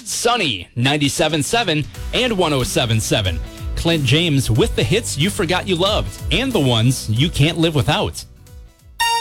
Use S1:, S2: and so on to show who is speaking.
S1: Sunny, 97.7 and 107.7. Clint James with the hits you forgot you loved and the ones you can't live without.